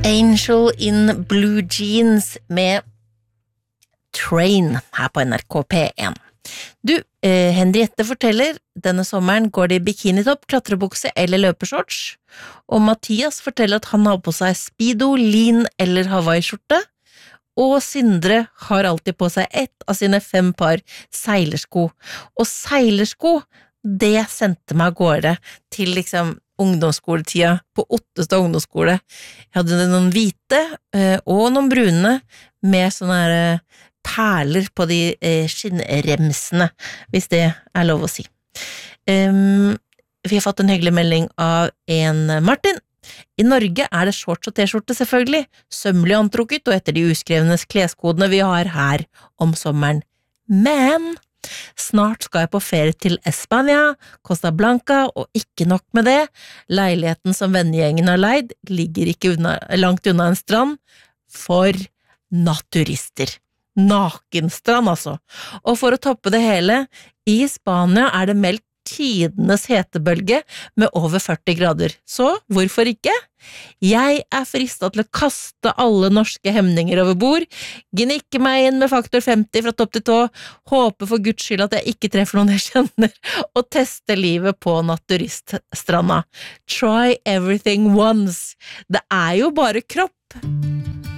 Angel in Blue Jeans med Train her på NRK P1. Du, Henriette forteller, denne sommeren går det i bikinitopp, klatrebukse eller løpeshorts, og Mathias forteller at han har på seg speedo, lin eller Hawaii-skjorte, og Sindre har alltid på seg ett av sine 5 par seilersko, og seilersko, det sendte meg av gårde til liksom ungdomsskoletida på Ottestad ungdomsskole. Jeg hadde noen hvite og noen brune med sånne her perler på de skinnremsene, hvis det er lov å si. Vi har fått en hyggelig melding av en Martin. I Norge er det shorts og t-skjorte selvfølgelig, sømmelig antrukket og etter de uskrevne kleskodene vi har her om sommeren. Men snart skal jeg på ferie til Espania, Costa Blanca, og ikke nok med det, leiligheten som vennegjengen har leid ligger ikke langt unna en strand for naturister. Nakenstrand altså. Og for å toppe det hele, i Spania er det meldt tidenes hetebølge med over 40 grader. Så hvorfor ikke? Jeg er fristet til å kaste alle norske hemninger over bord, gnikke meg inn med faktor 50 fra topp til tå, håpe for Guds skyld at jeg ikke treffer noen jeg kjenner, og teste livet på naturiststranda. Try everything once. Det er jo bare kropp.